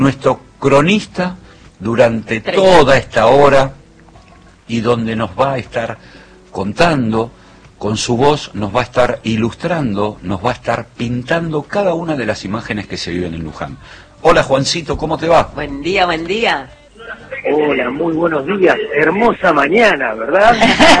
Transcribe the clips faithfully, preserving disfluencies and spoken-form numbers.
nuestro cronista durante toda esta hora y donde nos va a estar contando, con su voz nos va a estar ilustrando, nos va a estar pintando cada una de las imágenes que se viven en Luján. Hola Juancito, ¿cómo te va? Buen día, buen día. Hola, muy buenos días. Hermosa mañana, ¿verdad?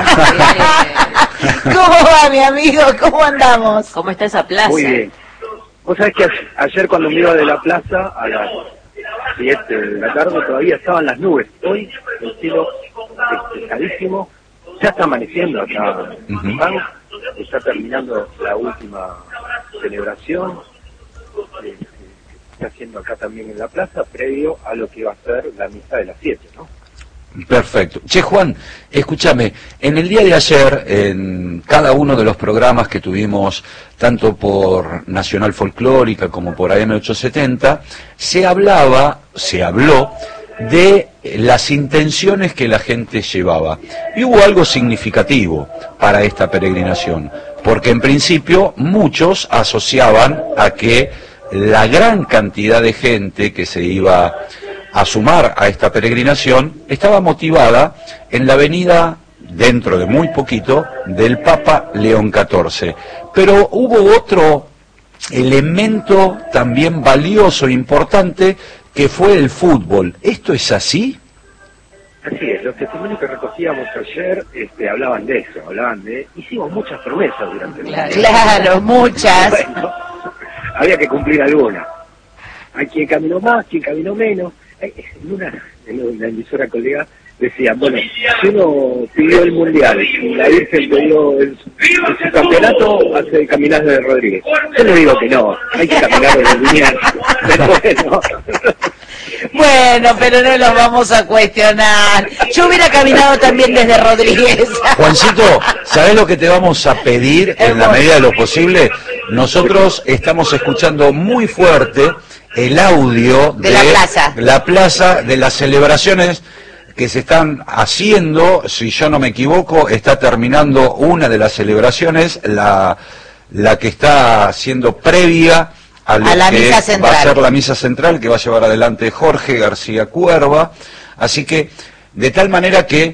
¿Cómo va, mi amigo? ¿Cómo andamos? ¿Cómo está esa plaza? Muy bien. Vos sabés que ayer cuando me iba de la plaza a las siete de la tarde todavía estaban las nubes. Hoy el cielo despejadísimo. Ya está amaneciendo acá en Luján. Uh-huh. Está terminando la última celebración. Eh, está haciendo acá también en la plaza, previo a lo que va a ser la misa de las siete, ¿no? Perfecto. Che, Juan, escúchame, en el día de ayer, en cada uno de los programas que tuvimos, tanto por Nacional Folclórica como por A M ochocientos setenta, se hablaba, se habló de las intenciones que la gente llevaba. Y hubo algo significativo para esta peregrinación, porque en principio muchos asociaban a que la gran cantidad de gente que se iba a sumar a esta peregrinación estaba motivada en la venida, dentro de muy poquito, del Papa León catorce. Pero hubo otro elemento también valioso e importante, que fue el fútbol. ¿Esto es así? Así es, los testimonios que recogíamos ayer este, hablaban de eso, hablaban de... Hicimos muchas promesas durante el día. Claro, muchas. Bueno, había que cumplir alguna. Hay quien caminó más, quien caminó menos. En una, en una emisora colega decía, bueno, si uno pidió el mundial y la Virgen pidió el, el subcampeonato, hace el caminaje de Rodríguez. Yo le digo que no, hay que caminar desde el lineal. Pero bueno. Bueno, pero no lo vamos a cuestionar. Yo hubiera caminado también desde Rodríguez. Juancito, ¿sabés lo que te vamos a pedir en la medida de lo posible? Nosotros estamos escuchando muy fuerte el audio de, de la plaza. la plaza, de las celebraciones que se están haciendo. Si yo no me equivoco, está terminando una de las celebraciones, la, la que está siendo previa a, lo a la que misa central. Va a ser la misa central, que va a llevar adelante Jorge García Cuerva. Así que, de tal manera que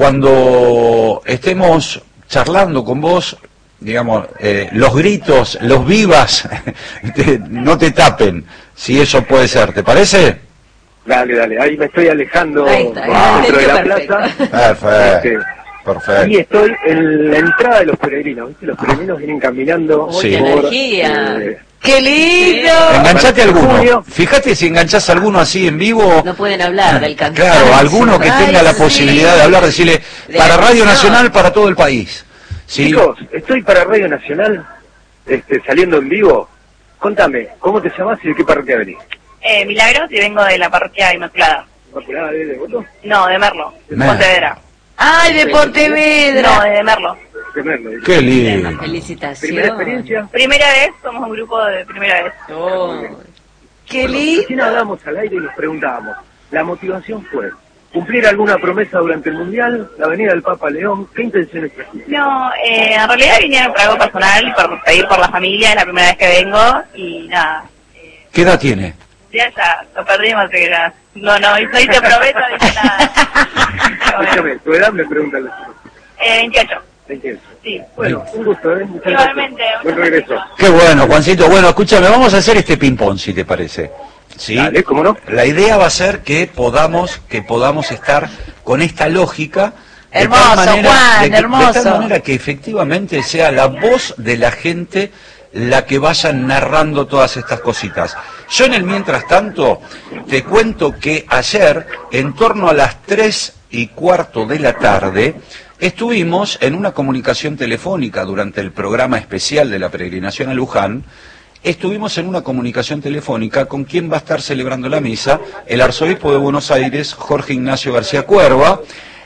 cuando estemos charlando con vos, digamos, eh, los gritos, los vivas, te, no te tapen, si eso puede ser, ¿te parece? Dale, dale, ahí me estoy alejando ahí está, ah, dentro de la perfecto. plaza. Perfecto, Este, perfecto. y estoy en la entrada de los peregrinos, ¿viste? Los peregrinos vienen caminando Sí. por... Energía. Eh, ¡Qué lindo! Enganchate alguno. Julio. Fíjate si enganchás alguno así en vivo. No pueden hablar del cansancio. Claro, alguno que Ay, tenga la sí. posibilidad de hablar, decirle, De para la Radio emoción. Nacional, para todo el país. ¿Sí? Chicos, estoy para Radio Nacional, este, saliendo en vivo. Contame, ¿cómo te llamás y de qué parroquia venís? Eh, Milagros y vengo de la parroquia Inmaculada. ¿Inmaculada de Devoto? No, de Merlo, de Merlo. Pontevedra. ¡Ay, de Pontevedra! No, de Merlo. De Merlo. Qué lindo. ¿Primera Felicitaciones. experiencia? Primera vez, somos un grupo de primera vez. Oh. ¡Qué Bueno, lindo! recién hablamos al aire y nos preguntábamos, la motivación fue cumplir alguna promesa durante el Mundial, la venida del Papa León, ¿qué intenciones tenían? No, eh, en realidad vinieron por algo personal, por pedir por la familia, es la primera vez que vengo y nada. Eh, ¿Qué edad tiene? ya, ya, lo perdimos, así que ya. No, no, no hice promesa, dije nada. Escúchame, ¿tu edad me preguntan las Eh, veintiocho. veintiocho. Sí. Bueno, un gusto, ¿eh? Muchas Igualmente, gracias. Buen muchas regreso. gracias. Qué bueno, Juancito. Bueno, escúchame, vamos a hacer este ping-pong, si te parece. ¿Sí? Dale, ¿cómo no? La idea va a ser que podamos, que podamos estar con esta lógica. de Hermoso, tal manera- Juan, de que- hermoso. De tal manera que efectivamente sea la voz de la gente la que vaya narrando todas estas cositas. Yo en el mientras tanto te cuento que ayer, en torno a las tres y cuarto de la tarde, estuvimos en una comunicación telefónica durante el programa especial de la peregrinación a Luján. Estuvimos en una comunicación telefónica con quien va a estar celebrando la misa, el arzobispo de Buenos Aires, Jorge Ignacio García Cuerva,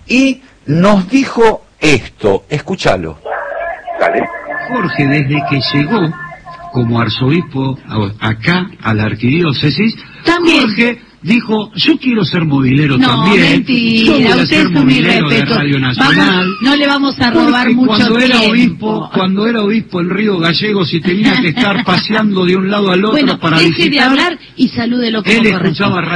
y nos dijo esto, escúchalo. Dale. Jorge, desde que llegó como arzobispo a- acá a la arquidiócesis, También. Jorge dijo, yo quiero ser movilero No, también. Yo mentira, voy a usted ser es un movilero de irrespeto. Radio Nacional. Vamos, no le vamos a robar Porque mucho cuando era tiempo. obispo, cuando era obispo en Río Gallegos y tenía que estar paseando de un lado al otro Bueno, para deje de visitar, hablar y salúdelo como él corresponde. escuchaba radio.